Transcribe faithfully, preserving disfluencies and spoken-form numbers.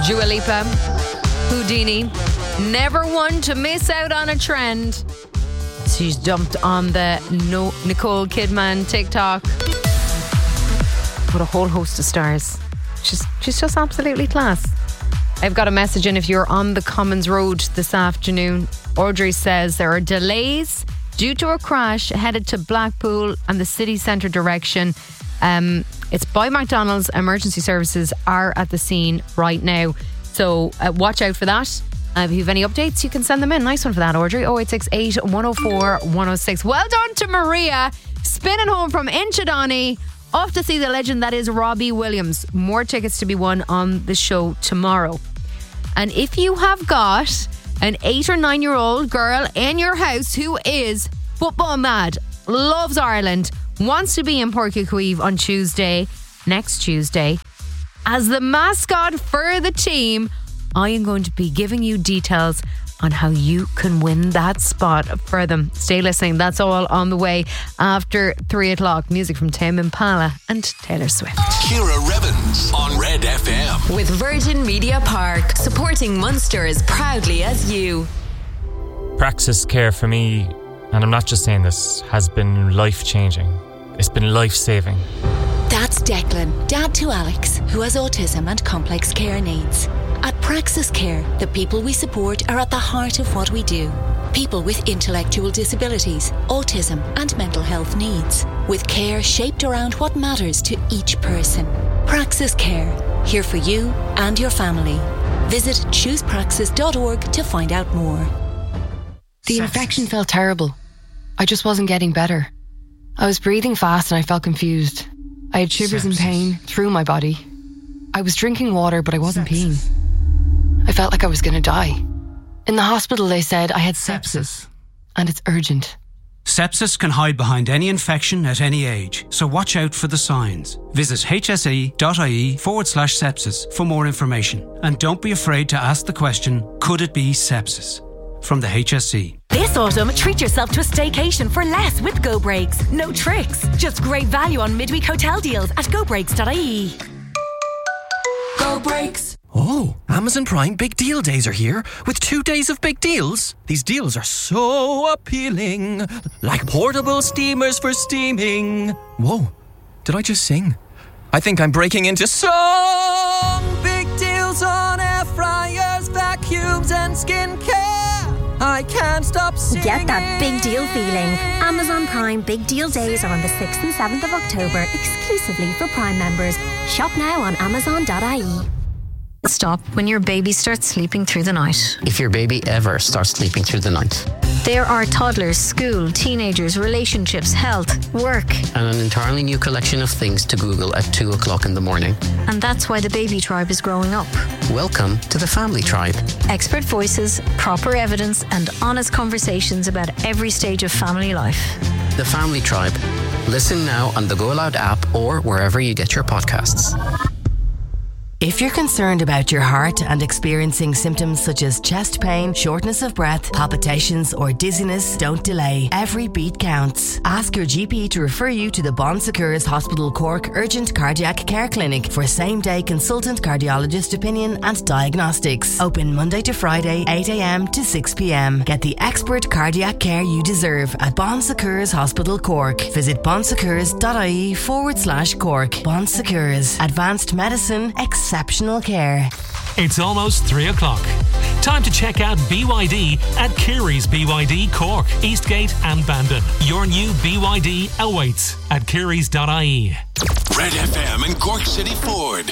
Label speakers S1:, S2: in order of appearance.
S1: Dua Lipa, Houdini, never one to miss out on a trend. She's jumped on the no Nicole Kidman TikTok. What a whole host of stars. She's, she's just absolutely class. I've got a message in if you're on the Commons Road this afternoon. Audrey says there are delays due to a crash headed to Blackpool and the city centre direction. Um, it's by McDonald's. Emergency services are at the scene right now. So uh, watch out for that. Uh, if you have any updates, you can send them in. Nice one for that, Audrey. oh eight six eight, one oh four, one oh six. Well done to Maria, spinning home from Inchydoney, off to see the legend that is Robbie Williams. More tickets to be won on the show tomorrow. And if you have got an eight or nine year old girl in your house who is football mad, loves Ireland, wants to be in Páirc Uí Chaoimh on Tuesday, next Tuesday, as the mascot for the team, I am going to be giving you details on how you can win that spot for them. Stay listening. That's all on the way after three o'clock. Music from Tame Impala and Taylor Swift.
S2: Ciara Revens on Red F M.
S3: With Virgin Media Park, supporting Munster as proudly as you.
S4: Praxis Care for me, and I'm not just saying this, has been life-changing. It's been life-saving.
S5: That's Declan, dad to Alex, who has autism and complex care needs. At Praxis Care, the people we support are at the heart of what we do. People with intellectual disabilities, autism and mental health needs, with care shaped around what matters to each person. Praxis Care, here for you and your family. Visit choose praxis dot org to find out more.
S6: The infection felt terrible. I just wasn't getting better. I was breathing fast and I felt confused. I had shivers and pain through my body. I was drinking water, but I wasn't peeing. I felt like I was going to die. In the hospital, they said I had sepsis, and it's urgent.
S7: Sepsis can hide behind any infection at any age, so watch out for the signs. Visit hse.ie forward slash sepsis for more information. And don't be afraid to ask the question, could it be sepsis? From the H S E.
S8: This autumn, treat yourself to a staycation for less with Go Breaks. No tricks, just great value on midweek hotel deals at go breaks dot I E.
S9: Go Breaks. Oh, Amazon Prime Big Deal Days are here with two days of big deals. These deals are so appealing, like portable steamers for steaming. Whoa, did I just sing? I think I'm breaking into song. Big deals on air fryers, vacuums and skincare. I can't stop singing.
S10: Get that big deal feeling. Amazon Prime Big Deal Days are on the sixth and seventh of October, exclusively for Prime members. Shop now on amazon dot I E.
S11: Stop when your baby starts sleeping through the night.
S12: If your baby ever starts sleeping through the night.
S11: There are toddlers, school, teenagers, relationships, health, work.
S12: And an entirely new collection of things to Google at two o'clock in the morning.
S11: And that's why the baby tribe is growing up.
S12: Welcome to the family tribe.
S11: Expert voices, proper evidence, and honest conversations about every stage of family life.
S12: The family tribe. Listen now on the Go Loud app or wherever you get your podcasts.
S13: If you're concerned about your heart and experiencing symptoms such as chest pain, shortness of breath, palpitations or dizziness, don't delay. Every beat counts. Ask your G P to refer you to the Bon Secours Hospital Cork Urgent Cardiac Care Clinic for same-day consultant cardiologist opinion and diagnostics. Open Monday to Friday, eight a.m. to six p.m. Get the expert cardiac care you deserve at Bon Secours Hospital Cork. Visit bonsecours.ie forward slash Cork. Bon Secours. Advanced medicine, exceptional care.
S14: It's almost three o'clock. Time to check out B Y D at Kiri's B Y D Cork, Eastgate and Bandon. Your new B Y D awaits at kiris dot I E.
S2: Red F M and Cork City Ford.